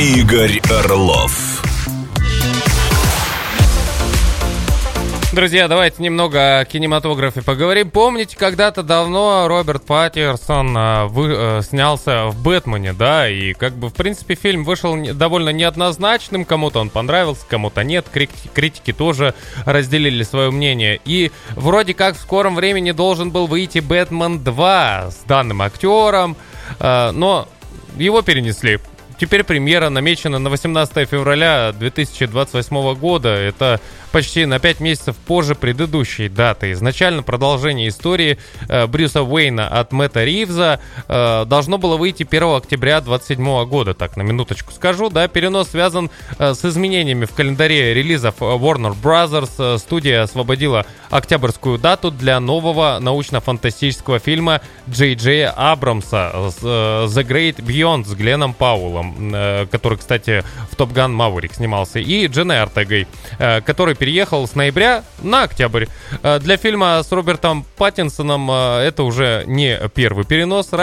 Игорь Орлов. Друзья, давайте немного о кинематографе поговорим. Помните, когда-то давно Роберт Паттинсон снялся в «Бэтмене», да, и как бы, в принципе, фильм вышел довольно неоднозначным, кому-то он понравился, кому-то нет, критики тоже разделили свое мнение. И вроде как в скором времени должен был выйти «Бэтмен 2» с данным актером, но его перенесли. Теперь премьера намечена на 18 февраля 2028 года. Это почти на 5 месяцев позже предыдущей даты. Изначально продолжение истории Брюса Уэйна от Мэтта Ривза должно было выйти 1 октября 2027 года. Так, на минуточку скажу. Да, перенос связан с изменениями в календаре релизов Warner Bros. Студия освободила октябрьскую дату для нового научно-фантастического фильма Джей Джея Абрамса «The Great Beyond» с Гленном Пауэллом, который, кстати, в «Топ Ган Маверик» снимался, и Дженной Ортегой, который переехал с ноября на октябрь. Для фильма с Робертом Паттинсоном это уже не первый перенос.